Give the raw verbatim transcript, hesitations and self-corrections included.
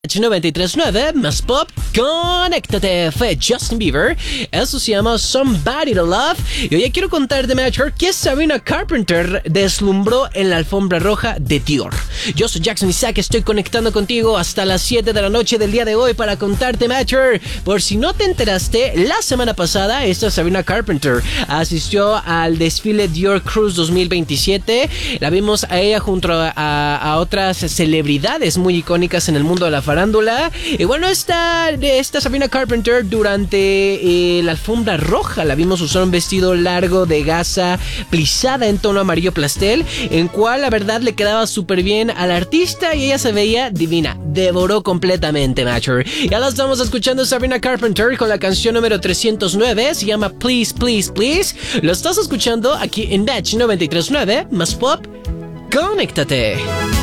noventa y tres punto nueve más pop, conéctate. Fue Justin Bieber. Eso se llama Somebody to Love. Y hoy quiero contarte, Matcher, que Sabrina Carpenter deslumbró en la alfombra roja de Dior. Yo soy Jackson Isaac, estoy conectando contigo hasta las siete de la noche del día de hoy para contarte, Matcher. Por si no te enteraste, la semana pasada esta Sabrina Carpenter asistió al desfile Dior Cruise dos mil veintisiete. La vimos a ella junto a, a, a otras celebridades muy icónicas en el mundo de la farándula. Y bueno, esta, esta Sabrina Carpenter durante eh, la alfombra roja la vimos usar un vestido largo de gasa plisada en tono amarillo pastel, en cual la verdad le quedaba súper bien al artista y ella se veía divina. Devoró completamente, Matcher. Ya la estamos escuchando, Sabrina Carpenter, con la canción número trescientos nueve. Se llama Please, Please, Please. Lo estás escuchando aquí en Batch noventa y tres punto nueve más pop. Conéctate.